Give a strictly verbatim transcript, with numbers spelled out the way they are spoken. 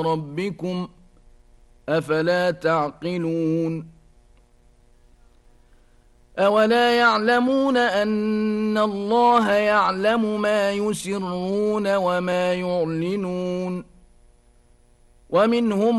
ربكم أفلا تعقلون أولا يعلمون أن الله يعلم ما يسرون وما يعلنون ومنهم